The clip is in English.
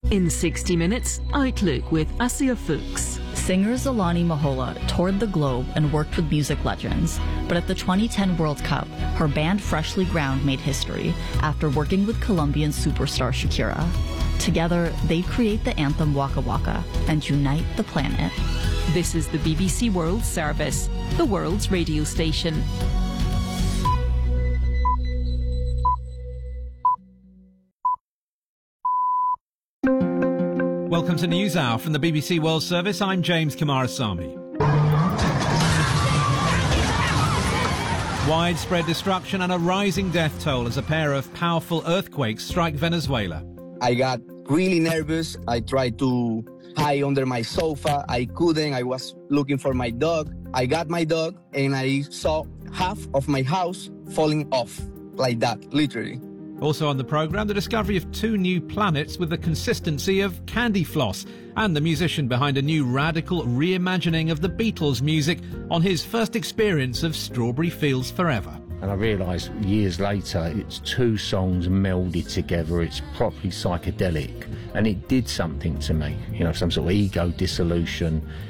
In 60 Minutes, Outlook with Asia Fuchs. Singer Zolani Mahola toured the globe and worked with music legends, but at the 2010 World Cup, her band Freshly Ground made history after working with Colombian superstar Shakira. Together, they create the anthem Waka Waka and unite the planet. This is the BBC World Service, the world's radio station. Welcome to NewsHour from the BBC World Service. I'm James Kamarasamy. Widespread destruction and a rising death toll as a pair of powerful earthquakes strike Venezuela. I got really nervous. I tried to hide under my sofa. I couldn't. I was looking for my dog. I got my dog and I saw half of my house falling off like that, literally. Also on the programme, the discovery of 2 new planets with the consistency of candy floss, and the musician behind a new radical reimagining of the Beatles' music on his first experience of Strawberry Fields Forever. And I realised years later it's 2 songs melded together, it's properly psychedelic, and it did something to me, some sort of ego dissolution.